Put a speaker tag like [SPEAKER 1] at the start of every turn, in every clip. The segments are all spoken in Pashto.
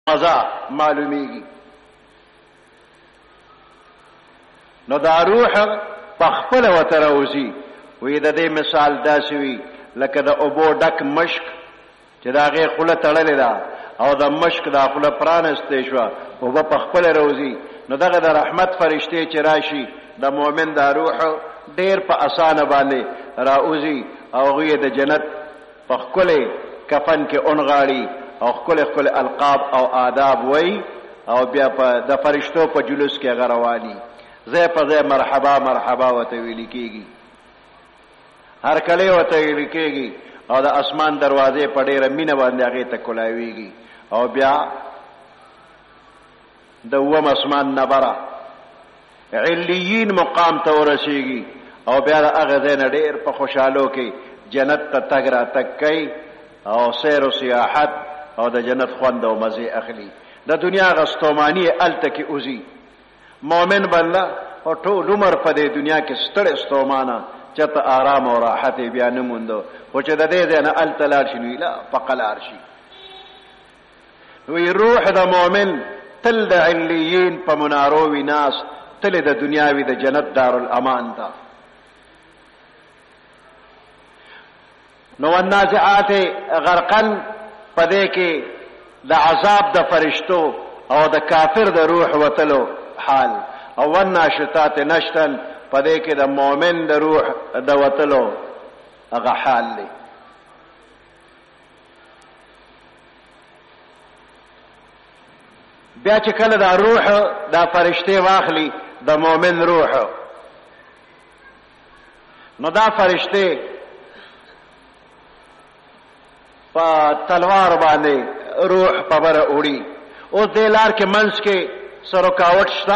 [SPEAKER 1] مزه معلومیږي. نو دا روح پخپل وتر اوزي. وې د دې مثال داسې وي لکه د اوبو ډک مشک چې دا غي خوله تړلې ده او د مشک دا خوله پرانستې شو او په خپل روزي. نو دغه د رحمت فرشته چې راشي د مؤمن دا روح ډیر په اسانه باندې راوزي او غي د جنت په خپل کفن کې اونغاړي او خپل القاب او آداب وای او بیا په د فرشتو په جلوس کې غرواني زه په زه مرحبا مرحبا وته ویل کیږي. هر کله وته ویل کیږي او د اسمان دروازې په ډیره مینه باندې هغه ته کولاویږي او بیا د وم اسمان نبره علیین مقام ته ورسیږي او بیا هغه زین ډیر په خوشحالو کې جنت ته تګ را تک کوي او سیر او سیاحت او د جنت خوند او مزه اخلي. د دنیا غستومانی الته کې اوزي مؤمن بنده او ټول عمر په دې دنیا کې ستړي استومانه چته آرام او راحت بیا نه موندو خو چې د دې ځنه الته لار شي لا فقلار شي. وی روح د مؤمن تل د علیین په منارو ویناس تل د دنیاوی د جنت دارالامان ده. نو النازعات غرقا پدې کې د عذاب د فرشتو او د کافر د روح وتلو حال او الناشطات نشتن پدې کې د مؤمن د روح د وتلو هغه حال دی. بیا چې کله دا روح دا فرشته واخلي د مؤمن روح نو دا فرشته په تلوار باندې روح په بره وړي او د لار کې منځ کې سرکاوټ شته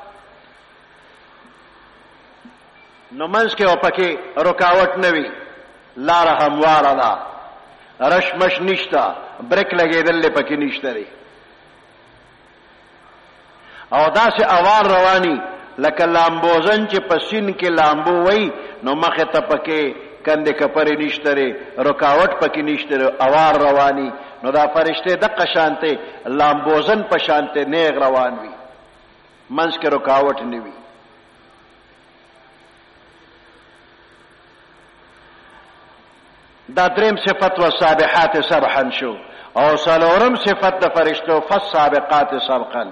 [SPEAKER 1] نو منځ کې او پکې رکاوټ نه وي لار همواره ده رشمش نشته بریک لګېدل پکې نشته لري او داسې اوار رواني لکه لامبوزن چې په سین کې لامبو وای نو مخه ته پکې کنده کپرې نشته رکاوټ پکې نشته اوار رواني. نو دا فرشته د قشانته لامبوزن په شانته نیغ روان وي منځ کې رکاوټ نه وي. دا دریم صفت و سابحات سبحا شو او سلورم صفت د فرشتو فالسابقات سبقا.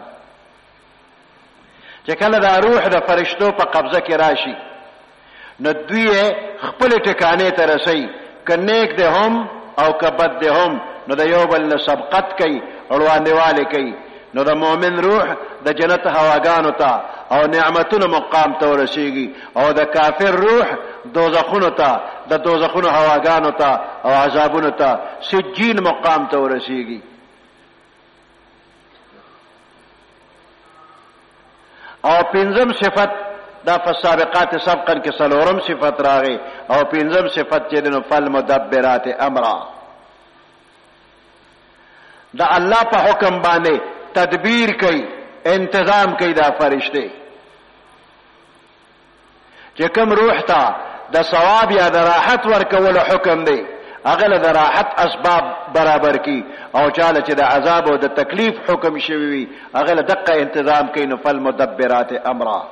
[SPEAKER 1] چې کله دا روح د فرشتو په قبضه کې راشي نو دوی خپل ټکانې ته رسي کنيک ده هم او کبد ده هم نو د یو بل سبقت کوي اړوانdeواله کوي. نو د مؤمن روح د جنت هواګانو ته او نعمتونو مقام ته ورسیږي او د کافر روح دوزخونو ته د دوزخونو هواګانو ته او عذابونو ته سجین مقام ته ورسیږي. او پنځم صفت دا فسابقات سبقا کې سلورم صفت راغی او پنځم صفت چې د فل مدبرات امرا دا الله په حکم باندې تدبیر کوي انتظام کوي دا فرشته چې کوم روح ته د ثواب یا د راحت ورکول حکم دی هغه د راحت اسباب برابر کی او چاله چې د عذاب او د تکلیف حکم شوی وي هغه دقه انتظام کوي. نو فل مدبرات امرا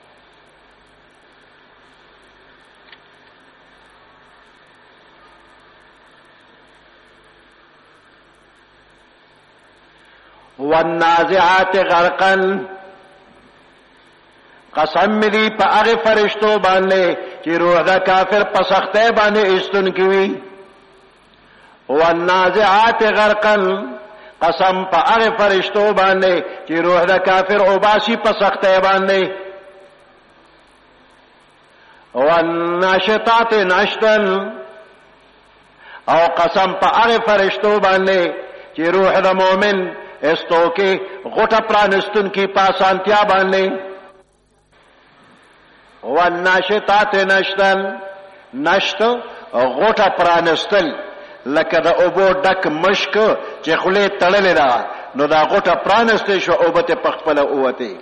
[SPEAKER 1] والنازعات غرقا قسم دی په هغه فرشتو باندې چې روح د کافر په سختۍ باندې استون کوي. والنازعات غرقا قسم په هغه فرشتو باندې چې روح د کافر اوباسي په سختۍ باندې. والناشطات نشطا او قسم په هغه فرشتو باندې چې روح د مؤمن استو کې غټه پرانستون کې پاسانتیا باندې. والناشطات نشطا نشط غټه پرانستل لکه د اوبو ډک مشک چې خله تړلې ده نو دا غټه پرانستې شو او به په خپل اوته.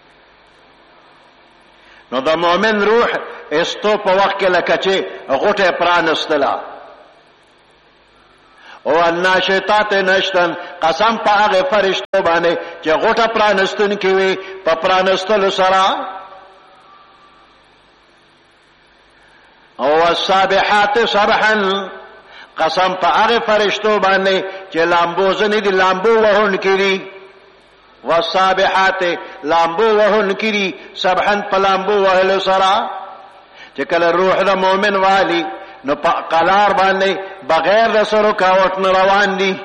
[SPEAKER 1] نو د مؤمن روح استو په وخت کې لکه چې غټه پرانستله او الناشطات نشتن قسم په هغه فرشتو باندې چې غوټه پرانستون کې وي په پرانستلو سره او السابحات سبحا قسم په هغه فرشتو باندې چې لامبو زنی دي لامبو وهون کړي والسابحات لامبو وهون کړي سبحا په لامبو وهلو سره چې کله روح د مؤمن والی نو په قلار باندې بغیر د سر رکاوټ نه روان دي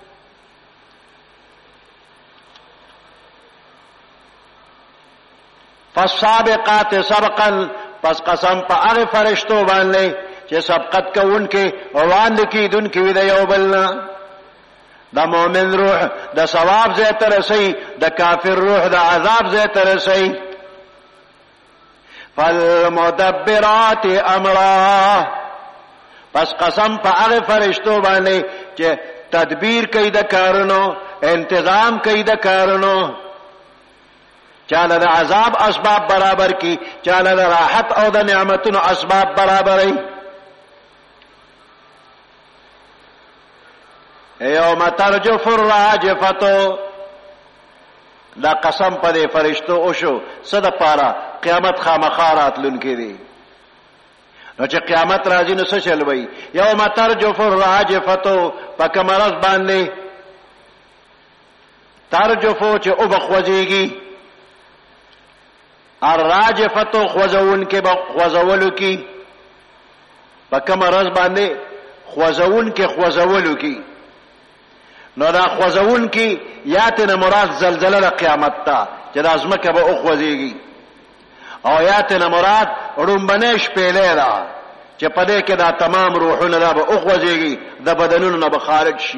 [SPEAKER 1] فالسابقات سبقا پس قسم په هغه فرشتو باندې چې سبقت کوونکې وړاندې کیدونکې وي د یو بل نه د مؤمن روح د ثواب ځای ته رسي د کافر روح د عذاب ځای ته رسي فالمدبرات امرا پس قسم په هغه فرشتو باندې چې تدبیر کوي د کارونو انتظام کوي د کارونو چاله د عذاب اسباب برابر کی چاله د راحت او د نعمتونو اسباب برابرای یوم ترجف الراجفه دا قسم په دې فرشتو او شو صد پاره قیامت خامخارات لونکې دي نو چې قیامت راځي نو څه چل وي یوم ترجف الراجفه پکمرز باندې ترجفو چې او بخوځيږي الراجفه خوځون کې خوځولو کې پکمرز باندې خوځون کې خوځولو کې نو دا خوځون کې یاتنه مراد زلزلہ د قیامت ته چې د ازمکه به او خوځيږي او یاتنه مراد رومبنه شپېلې ده چې په دې کې دا تمام روحونه دا به او خوځيږي د بدنونو نه به خارج شي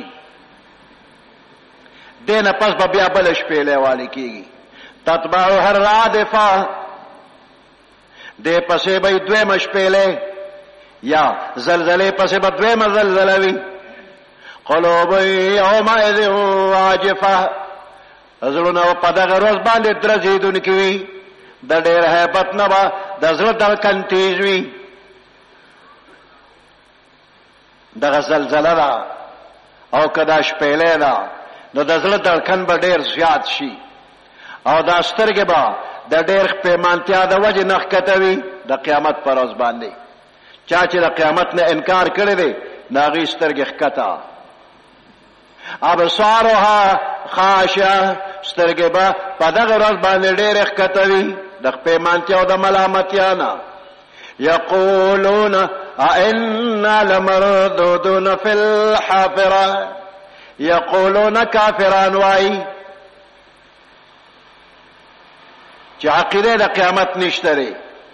[SPEAKER 1] دینه پس به بیا بل شپېلې والی کېږي تتبعها الرادفه دې پسې به دوه شپېلې یا زلزلې پسې به دوه زلزلې وي قلوب یومئذ واجفه زړونه په دغه ورځ باندې درځېدونکي وي د ډېر هیبت نه به د زړه دړکن تیز وي دغه زلزله ده او که دا شپېلې ده نو د زړه دړکن به ډېر زیات شي او دا سترګې به د ډېر پیمانتیا د وجې نه ښکته وي د قیامت پر ورځ باندې چا چې د قیامت نه انکار کړی دی د هغې سترګې ښکته ابصارها خاشعه سترګې به په دغه ورځ باندې ډېرې ښکته وي د پیمانتیا او د ملامتیا نه یقولون ائنا لمردودون فی الحافره یقولون کافران وایي چې عقیده د قیامت نشته دی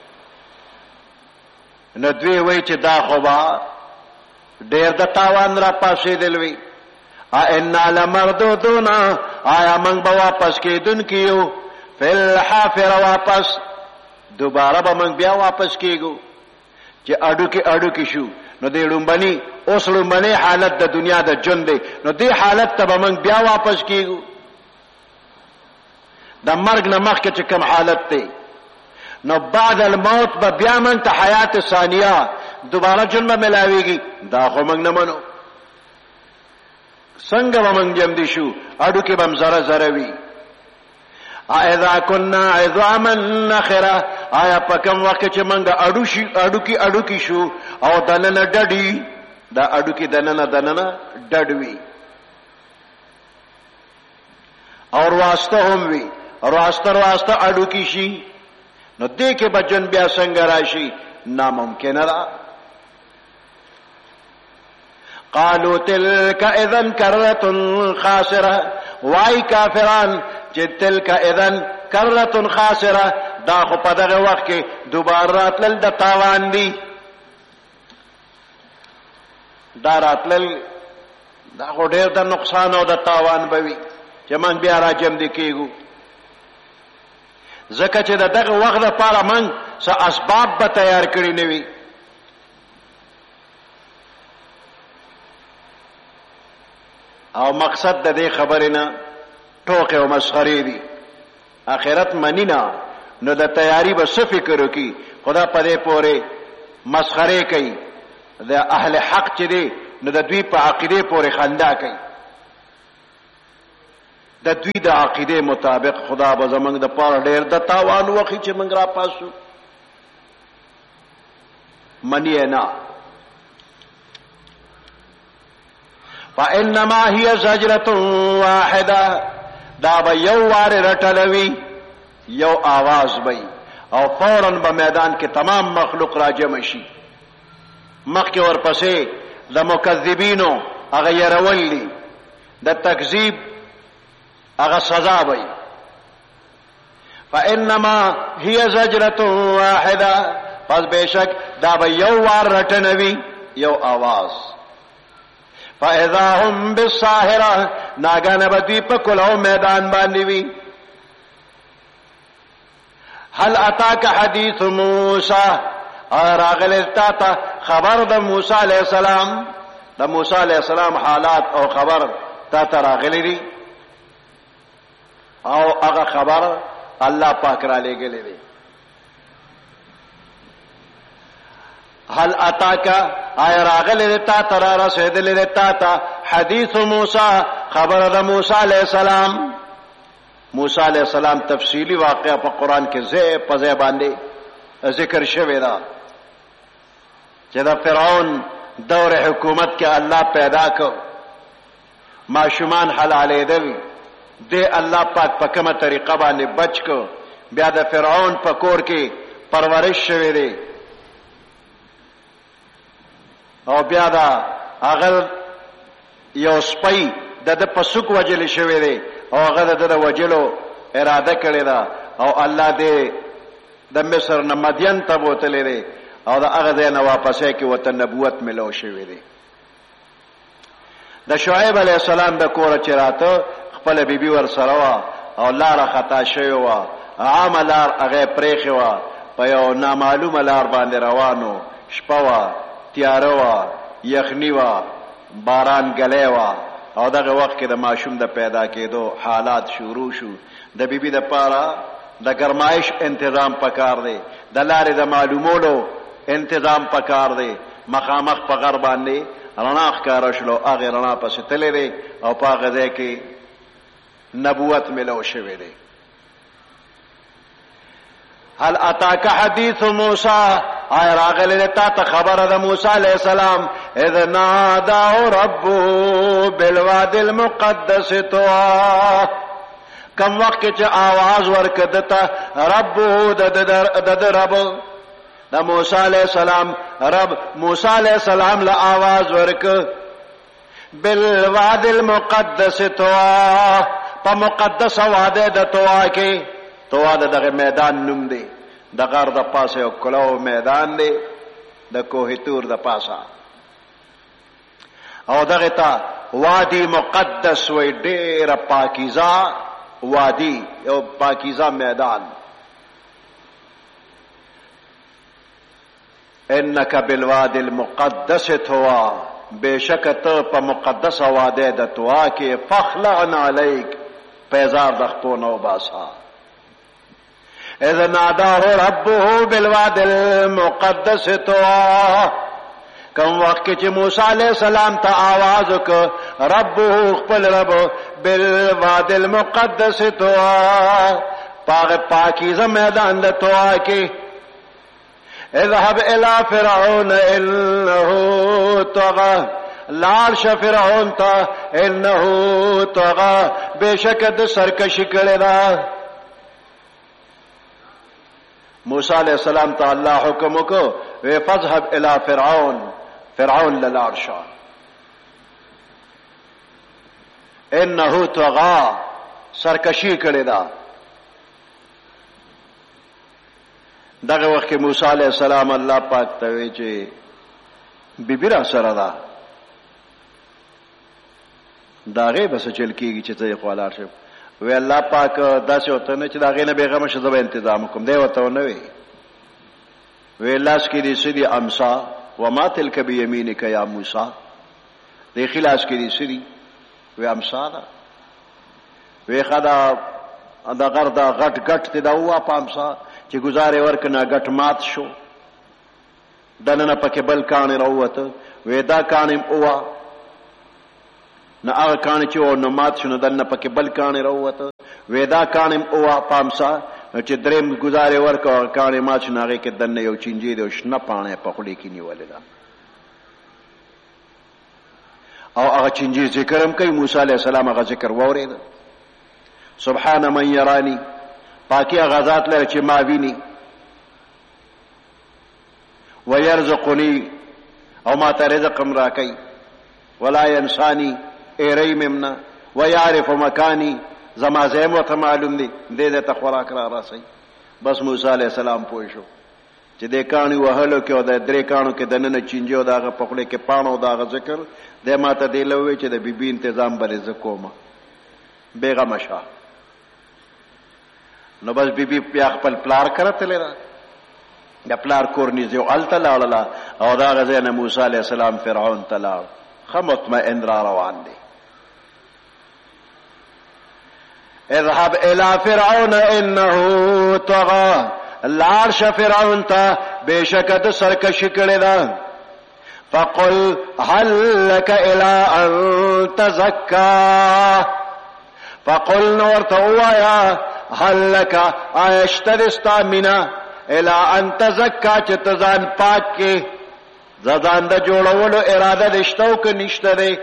[SPEAKER 1] نو دوی وایي چې دا خو به ډېر د تاوان را پاسېدل وي ائنا لمردودون آیا موږ به واپس کېدونکي یو فی الحافره واپس دوباره به موږ بیا واپس کېږو چې اډوکې شو نو دې لومبني اوس لومبني حالت د دنیا د ژوند دی نو دې حالت ته به موږ بیا واپس کېږو د مرګ نه مخکې چې کوم حالت دی نو بعد الموت به بیا موږ ته حیات ثانیه دوباره ژوند به ملاویږي دا خو موږ نه منو څنګه به موږ جمع دي شو اډوکې به هم زره وي اذا كنا عظاما نخره آیا په کوم وخت چې موږ اډوکې شو او دننه ډډي دا اډوکې دننه ډډوي اور واسطه هم وي واسطه اډوکې شي نو دې کې بجن بیا څنګه راشي ناممکن ده قالوا تلك اذا كرة خاسرة وای کافران چې تلك اذا كرة خاسرة دا خو په دغه وخت کې دوباره راتلل د تاوان دي دا راتلل دا خو ډېر د نقصان او د تاوان به وي چې موږ بیا راجم دي کېږو ځکه چې دغه وخت لپاره موږ څه اسباب به تیار کړي نه وي او مقصد د دې خبرې نه ټوکې او مسخرې دي آخرت منی نه نو د تیاری به څه فکر وکړي خدا په دې پورې مسخرې کوي د اهل حق چې دی نو د دوی په عقیده پورې خندا کوي. د دوی د عقیده مطابق خدا به زمونږ د پاره ډېر د تاوان وکړي چې موږ را پاسو. منی نه. فانما هي زجرة واحده، دا به یو وار رټلوي، یو आवाज وي او فوراً به میدان کې تمام مخلوق راجمع شي. مخکې ورپسې د مکذبینو هغه يرول دي، د تکذیب هغه سزا وي. فانما هي زجرة واحده، پس بشک دا به یو وار رټنوي، یو आवाज. فاذا هم بالساهره، ناګانه به دوی په کلو میدان باندې وي. هل اتاک حدیث موسی، راغلی تا ته خبر د موسی علیہ السلام، د موسی علیہ السلام حالات او خبر تا ته راغلی دي، او هغه خبر الله پاک را لېږلی دی. هل اتاک، آیا راغلی دی تا ته، را رسېدلی دی تا ته حدیث موسی، خبر د موسی علیہ السلام. موسی علیہ السلام تفصیلی واقعہ په قرآن کې ځای په ځای باندې ذکر شوی دا چې د فرعون دور حکومت کې الله پیدا کړ، ماشومان حلالېدل، دی الله پاک په کومه طریقه باندې بچ کو، بیا د فرعون په کور کې پرورش شوی دی، او بیا دا هغه یو سپی د پسوک وجل شوی دی، او هغه د وجلو اراده کړی دا، او الله دې د مصر نه مدین ته بوتلی دی، او د هغه ځای نه واپسې کې ورته نبوت ملو شوی دی. د شعیب علیہ السلام د کوره چې راته خپل بیبي ور سره وه، او لاره خطا شوې وه، عامه لار هغه پرېښې وه، په یو نامعلومه لار باندې روانو، شپه وه، تیاره وه، یخني وه، باران ګلی وه، او دغه وخت کې د ماشوم د پیدا کېدو حالات شروع شو. د بیبي د پاره د ګرمایش انتظام پکار دی، د لارې د معلومولو انتظام پکار دی. مخامخ په غر باندې رڼا ښکاره شلو، هغې رڼا پسې تللی دی، او په هغه ځای کې نبوت ملو شوی دی. هل اتاک حدیث موسی، آیا راغلی دی تا ته خبره د موسی علیہ السلام، اذ ناداه ربه بالوادي المقدس طوى، کم وخت کې چې آواز ورکړه دته ربه د رب د موسی علیہ السلام، رب موسی علیہ السلام له آواز ورکړه بالوادي المقدس طوى، په مقدس واده د طوا کې. طوا دغه میدان نوم دی، د غر د پاسه یو کلو میدان دی، د کوه تور د پاسه، او دغه ته وادي مقدس وی، ډېره پاکیزه وادي، یو پاکیزه میدان. انک بالوادي المقدس طوا، بشک ته په مقدس واده د طوا کې، فخلعن علیک، پیزار د خپو نو باسا. اذ ناداه ربه بالوادي المقدس طوى، کم وقت چې موسی علیہ السلام ته آواز وکړ ربه خپل رب بالوادي المقدس طوى، پاک پاکیزه میدان د طوا کې. اذهب الى فرعون انه طغى، لار ش فرعون ته انه طغى، بشک د سرکشي کړی دا. موسی علیہ السلام ته الله حکم وکړ، وی فذهب الى فرعون، فرعون لار شه، انه طغى، سرکشي کړی دا. دغه وخت کې موسی علیہ السلام الله پاک ته وی چې بیبي را سره ده، داغه بس چل کیږي چې ته خپلار شې. وی الله پاک داسې وته نه چې داغه نه بیغمه شې، زبر تنظیم کوم دی وته نه وی. وی لاس کې دې سدي امسا وما تلک بيمينك يا موسی، دې خلاص کې دې سدي، وی امسا دا، وی خدا دا غردا غټ غټ ته دا وا پامسا چې گزارې ورکنه غټ مات شو، دننه پکې بل کاڼی راووته وې دا کاڼی اوه نه هغه کاڼی چې و نو مات شو نو دننه پکې بل کاڼی راووته وې دا کاڼی اوه پامسا چې دریم ګزارې ورکړه هغه کاڼی مات شو نو هغې کې دننه یو چینجی دی او شنه پاڼه په خولې کې نیولې ده او هغه چینجی ذکر هم کوي موسی علیه السلام هغه ذکر واورېده سبحان من یرانی پاکی هغه ذات لري چې ما ویني ويرزقني او ما ته رزق هم راکوي ولا ينساني ایری ممنا ويعرف مکانی زما ځایم ورته معلوم دی دې ته خوراک را رسوي بس موسی علیه السلام پوه شو چې دې کاڼي وهلو کې او د درې کاڼو کې دننه چینجي او د هغه په خولې کې پاڼه او د هغه ذکر دی ما ته دې لوی چې د بیبي انتظام به زه کومه بېغمه شه نو بس بیبي بیا خپل پلار کره تللی ده د پلار کور نږدې و هلته لاړله او د هغه ځای نه موسی علیه السلام فرعون ته لاړ ښه مطمئن را روان دی اذهب الى فرعون انه طغى لاړ شه فرعون ته بېشکه د سرکشي کړې ده فقل هل لك الى ان تزكى فقل نو ورته ووایه هل لك آیا شته دې ستا مینه الى ان تزکا چې ته ځان پاک کې ځان د جوړولو اراده دې شته او که نشته دی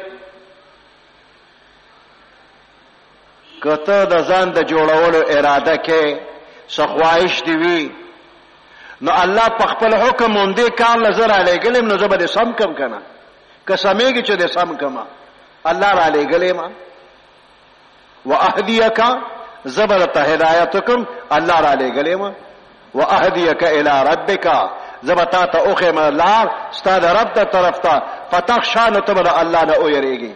[SPEAKER 1] که ته د ځان د جوړولو اراده کې څه خواهش دې وي نو الله په خپل حکم همدې کار له زه رالیږلی م نو زه به دې سم کم که نه که سمېږي چې دې سم کمه الله رالیږلی ما واهدیک زه به درته هدایت وکړم الله رالیږلی ما واهدیک الى ربک زه به تا ته وښیم لار ستا د رب د طرف ته فتخشا نو ته به د الله نه ویرېږي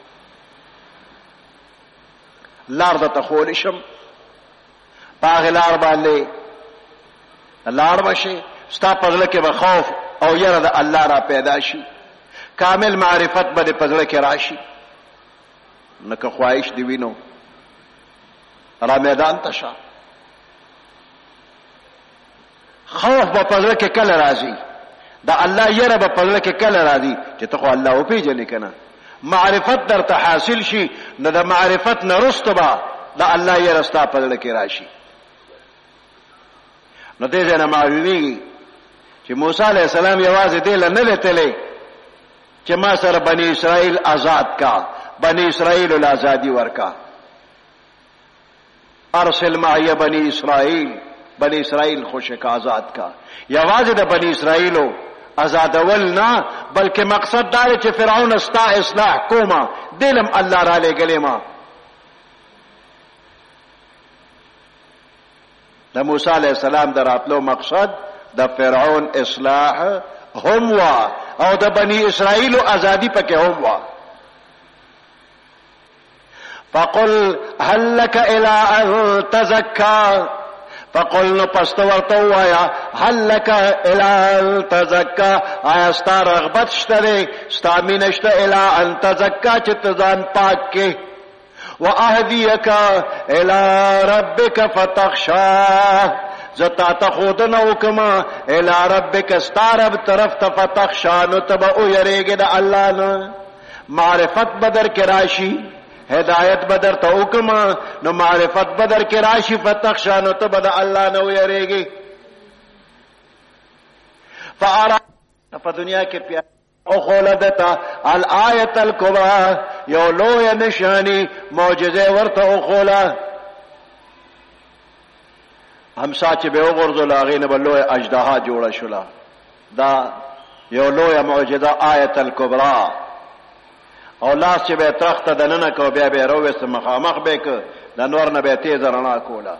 [SPEAKER 1] لار درته ښوولی شم په هغې لار باندې لاړ به شي ستا په زړه کې به خوف او یره د الله را پیدا شي کامل معرفت به دې په زړه کې راشي نه که خواهش دې وي نو را میدان ته شه خوف به په زړه کې کله راځي د الله یره به په زړه کې کله راځي چې ته خو الله وپېژنې که نه معرفت درته حاصل شي نو د معرفت نه وروسته به د الله یره ستا په زړه کې راشي نو دې ځای نه معلومېږي چې موسی علیه السلام یوازې دې له نه دی تللی چې ما سره بني اسرائیل آزاد کا بني اسرائیل له ازادي ورکا ارسل معي بني اسرائیل خوشک آزاد کا یوازې د بني اسرائیلو آزادول نه بلکې مقصد دا دی چې فرعون استا اصلاح کوما دلم الله را لېږلی ما د موسی علیه السلام د راتلو مقصد د فرعون اصلاح هم وا او د بني اسرائیلو ازادي پکې هم وا فقل هل لك الى ان تزكى فقل نو پست ورته وایا هل لك الى ان تزكى آیا ستا رغبت شته دی ستا مینه شته الى ان تزكى چې ته ځان پاک کې واهديك الى ربك فتخشى زتا ته خودنه وکما الى ربك استعرب طرف ته فتخشى نو تبا او یریږي د الله نه معرفت بدر کې راشي هدایت بدر ته وکما نو معرفت بدر کې راشي فتخشى نو تبا د الله نه یریږي فارا په دنیا کې پیا او خولدتا الآیت الکبرى یو لوی نشانی معجزه ورته او خولا همسا چې به وګرځول هغې نه به لوی اژدها جوړه شوله دا یو لویه معجزه آیت الکبرى او لاس چې به یې ترخته دننه کو بیا به یې راوویسته مخامخ به یې که د نور نه به یې تیزه رڼا کوله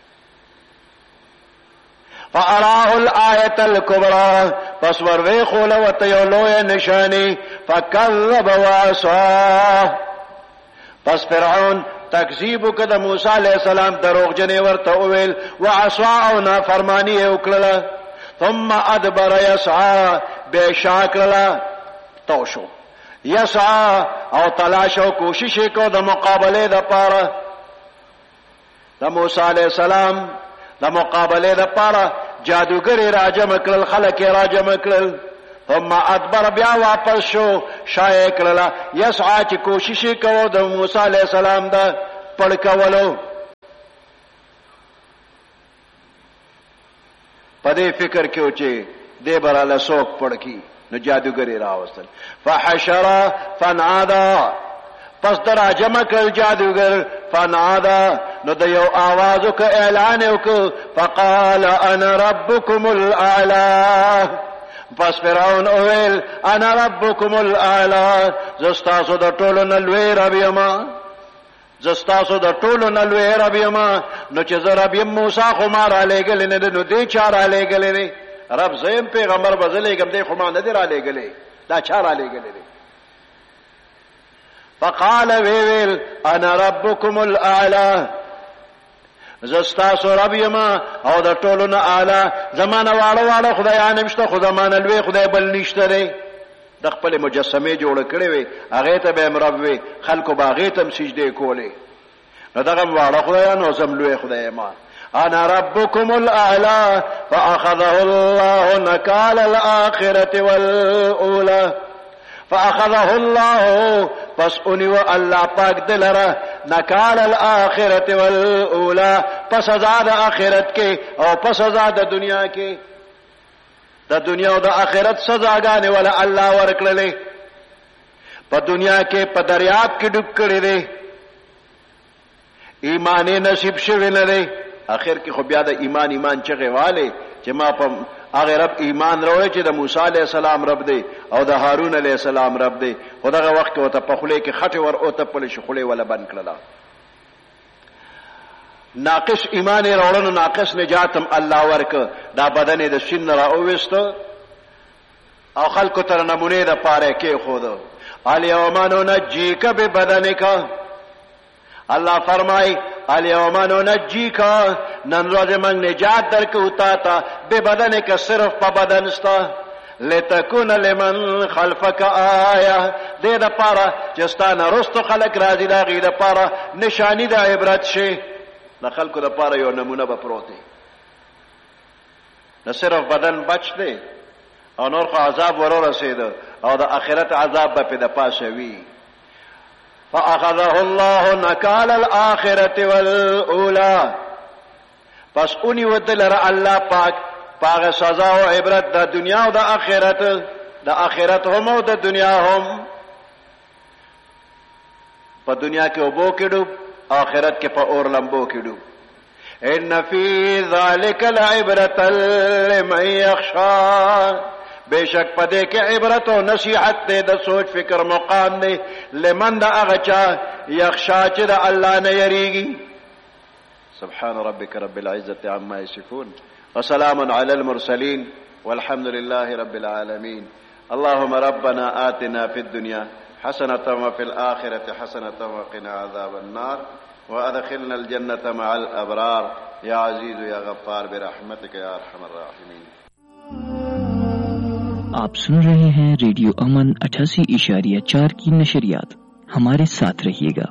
[SPEAKER 1] فاراه الآیت الکبرى پس وروی خوله ورته یو لویه نشانی فکذب وعصا پس فرعون تکذیب وکړه د موسی علیه السلام دروغجنې ورته وویل وعصا او نافرماني یې وکړله ثم ادبر یسعا بیا شا کړله تو شو یسعا او تلاش او کوشش یې کو د مقابلې دپاره د موسی علیه السلام د مقابلې دپاره جادوګرې راجمع کړل خلک یې راجمع کړل ثم ادبر بیا واپس شو شای کړلا یسعا چې کوشش کوو د موسی علیہ السلام دا پړکولو پدې فکر کې و چې دې براله سوک پړکی نو جادوګری راوستل فحشر فنعادا پس در جمع کړ جادوګر فنعادا نو د یو आवाज وک اعلان وک فقال انا ربكم الاعلى پس فرعون اویل انا ربكم الاعلى زستاسو د ټولو نلوي رب یما زستاسو د ټولو نلوي رب یما نو چې زه رب یم موسی خو ما را لېږل نه نو دې چا را لېږلې رب زم پیغمبر بدلېږم دې خو ما نه دی را لېږلې دا چا را لېږلې فقال ویل انا ربكم الاعلى زستاسو رب یما او د ټولو نه اعلی زمانه واړه خدایان مشته خو زمانه لوی خدای بل نشته دی د خپل مجسمه جوړ کړي وي هغه ته به رب وي خلکو باغې ته سجده کولې نو دغه واړه خدایان او زم لوی خدای ما انا ربكم الاعلى فاخذه الله نكال الاخره والاولى فاخذه الله پس اونیو الله پاک دلره نکال الاخرت والاولى پس ازاد اخرت کې او پس ازاد دنیا کې د دنیا او د اخرت سزاګانې ولا الله ورکړلې په دنیا کې په دریاب کې ډوب کړي دي ایمان نصیب شوی نه دی اخر کې خو بیا د ایمان چغه والے چې ما په هغه رب ایمان وروړي چې د موسی علی السلام رب دی او د هارون علی السلام رب دی خدغه وخت کې وته په خله کې خټه ور او ته په شخله ولا بند کړلا ناقص ایمان وروړنو ناقص نجاتم الله ورک دا بدن د شین را اوست او خلکو تر نمونه د پاره کې خود الیوم ننجیک ببدنک الله فرمای الیوم ننجیک نن ورځ موږ نجات درکو تا به بدن کې صرف په بدن ستا لتكون لمن خلفك آیه دې د پاره چې ستانه رستو خلق راځي دا غي د پاره نشانی د عبرت شي د خلکو د پاره یو نمونه به پروت دی نه صرف بدن بچ دی او نور خو عذاب ورور رسید او د آخرت عذاب به په د پاسه وی فاخذه الله نكال الاخره والاولى پس اونی ودلر الله پاک پاغه سزا او عبرت د دنیا او د آخرت هم او د دنیا هم په دنیا کې وبو کې ډوب آخرت کې په اور لمبو کې ډوب ان فی ذلک العبرة لمن یخشى بیشک پدې کې عبرت او نصیحت دې د سوچ فکر مقام دې لمن دا اغچا یخشا چې د الله نه یریږي سبحان ربك رب العزة عما يصفون وسلام على المرسلين والحمد لله رب العالمين اللهم ربنا آتنا في الدنيا حسنة وفي الآخرة حسنة وقنا عذاب النار وأدخلنا الجنة مع الأبرار يا عزيز يا غفار برحمتك يا أرحم الراحمين.
[SPEAKER 2] आप सुन रहे हैं रेडियो अमन 88.4 की नशरियात. हमारे साथ रहिएगा.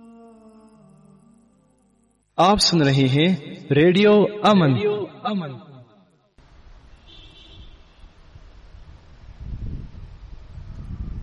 [SPEAKER 3] आप सुन रहे हैं रेडियो अमन